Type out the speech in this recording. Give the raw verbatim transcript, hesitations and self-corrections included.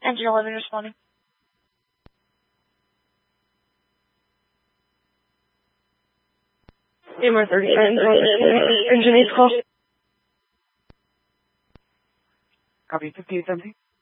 Engine eleven responding. Gamer thirty-nine, Engine eight call. Copy, fifty-eight seventeen.